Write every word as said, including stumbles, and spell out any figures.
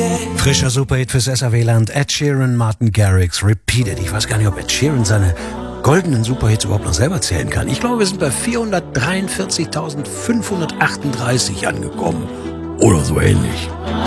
Frischer Superhit fürs S R W-Land. Ed Sheeran, Martin Garrix, Repeated. Ich weiß gar nicht, ob Ed Sheeran seine goldenen Superhits überhaupt noch selber zählen kann. Ich glaube, wir sind bei vierhundertdreiundvierzigtausendfünfhundertachtunddreißig angekommen. Oder so ähnlich.